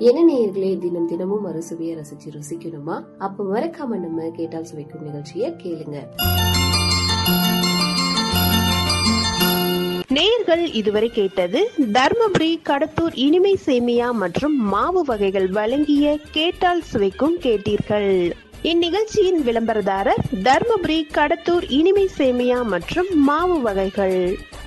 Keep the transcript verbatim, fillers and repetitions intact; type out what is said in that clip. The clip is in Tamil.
என்ன நேயர்களே, தினம் தினமும் அறுசுவையை ரசிச்சு ருசிக்கணுமா? அப்ப மறக்காம நம்ம கேட்டால் சுவைக்கும் நிகழ்ச்சியை கேளுங்க. நேயர்கள் இதுவரை கேட்டது தர்மபுரி கடத்தூர் இனிமை சேமியா மற்றும் மாவு வகைகள் வழங்கிய கேட்டால் சுவைக்கும் கேட்டீர்கள். இந்நிகழ்ச்சியின் விளம்பரதாரர் தர்மபுரி கடத்தூர் இனிமை சேமியா மற்றும் மாவு வகைகள்.